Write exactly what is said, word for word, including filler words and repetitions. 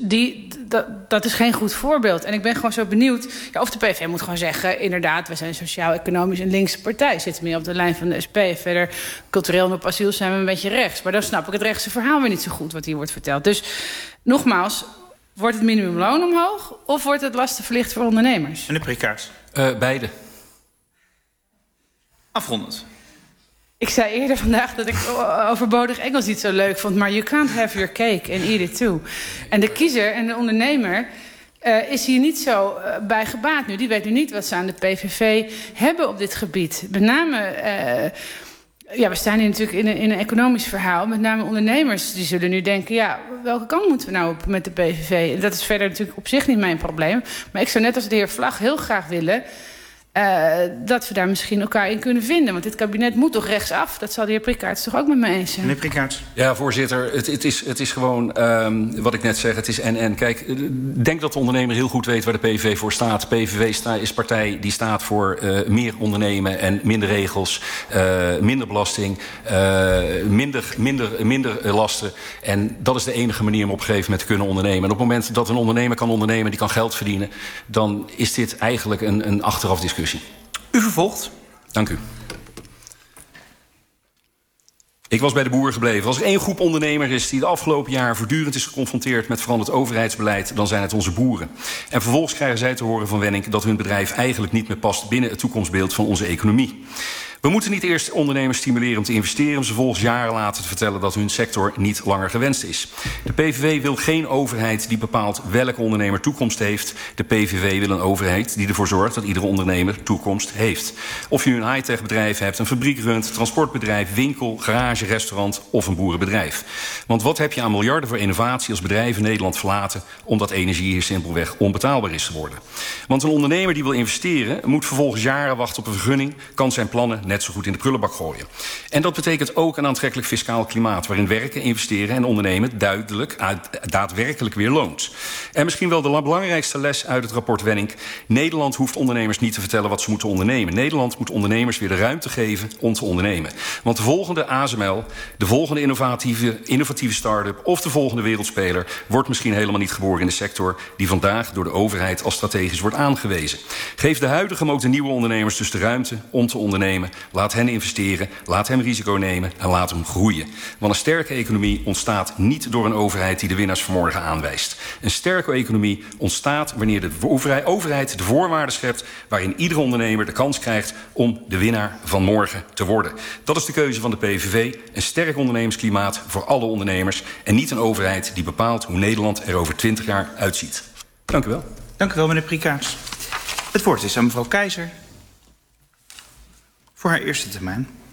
die, dat, dat is geen goed voorbeeld. En ik ben gewoon zo benieuwd. Ja, of de P V V moet gewoon zeggen, inderdaad, wij zijn een sociaal-economisch een linkse partij. Zitten meer op de lijn van de S P. Verder, cultureel en op asiel zijn we een beetje rechts. Maar dan snap ik het rechtse verhaal weer niet zo goed wat hier wordt verteld. Dus nogmaals, wordt het minimumloon omhoog of wordt het lasten verlicht voor ondernemers? Meneer Prikaerts. Uh, beide. Afrondend. Ik zei eerder vandaag dat ik overbodig Engels niet zo leuk vond. Maar you can't have your cake and eat it too. En de kiezer en de ondernemer uh, is hier niet zo uh, bij gebaat nu. Die weet nu niet wat ze aan de P V V hebben op dit gebied. Met name, uh, ja, we staan hier natuurlijk in een, in een economisch verhaal. Met name ondernemers die zullen nu denken, ja, welke kant moeten we nou op met de P V V? En dat is verder natuurlijk op zich niet mijn probleem. Maar ik zou net als de heer Vlag heel graag willen Uh, dat we daar misschien elkaar in kunnen vinden. Want dit kabinet moet toch rechtsaf? Dat zal de heer Prikaerts toch ook met me eens zijn? Meneer Prikaerts. Ja, voorzitter. Het, het, is, het is gewoon, um, wat ik net zeg, het is en-en. Kijk, denk dat de ondernemer heel goed weet waar de P V V voor staat. De P V V sta, is partij die staat voor uh, meer ondernemen en minder regels, uh, minder belasting, uh, minder, minder, minder lasten. En dat is de enige manier om op een gegeven moment te kunnen ondernemen. En op het moment dat een ondernemer kan ondernemen, die kan geld verdienen, dan is dit eigenlijk een, een achteraf discussie. U vervolgt. Dank u. Ik was bij de boer gebleven. Als er één groep ondernemer is die de afgelopen jaar voortdurend is geconfronteerd met veranderd overheidsbeleid, dan zijn het onze boeren. En vervolgens krijgen zij te horen van Wennink dat hun bedrijf eigenlijk niet meer past binnen het toekomstbeeld van onze economie. We moeten niet eerst ondernemers stimuleren om te investeren, om ze volgens jaren later te vertellen dat hun sector niet langer gewenst is. De P V V wil geen overheid die bepaalt welke ondernemer toekomst heeft. De P V V wil een overheid die ervoor zorgt dat iedere ondernemer toekomst heeft. Of je nu een high-tech bedrijf hebt, een fabriek runt, transportbedrijf, winkel, garage, restaurant of een boerenbedrijf. Want wat heb je aan miljarden voor innovatie als bedrijven Nederland verlaten omdat energie hier simpelweg onbetaalbaar is geworden? Want een ondernemer die wil investeren moet vervolgens jaren wachten op een vergunning, kan zijn plannen net zo goed in de prullenbak gooien. En dat betekent ook een aantrekkelijk fiscaal klimaat waarin werken, investeren en ondernemen duidelijk, daadwerkelijk weer loont. En misschien wel de belangrijkste les uit het rapport Wennink. Nederland hoeft ondernemers niet te vertellen wat ze moeten ondernemen. Nederland moet ondernemers weer de ruimte geven om te ondernemen. Want de volgende A S M L, de volgende innovatieve, innovatieve start-up of de volgende wereldspeler wordt misschien helemaal niet geboren in de sector die vandaag door de overheid als strategisch wordt aangewezen. Geef de huidige, maar ook de nieuwe ondernemers dus de ruimte om te ondernemen. Laat hen investeren, laat hem risico nemen en laat hem groeien. Want een sterke economie ontstaat niet door een overheid die de winnaars vanmorgen aanwijst. Een sterke economie ontstaat wanneer de overheid de voorwaarden schept waarin iedere ondernemer de kans krijgt om de winnaar van morgen te worden. Dat is de keuze van de P V V. Een sterk ondernemersklimaat voor alle ondernemers en niet een overheid die bepaalt hoe Nederland er over twintig jaar uitziet. Dank u wel. Dank u wel, meneer Prikaerts. Het woord is aan mevrouw Keizer voor haar eerste termijn.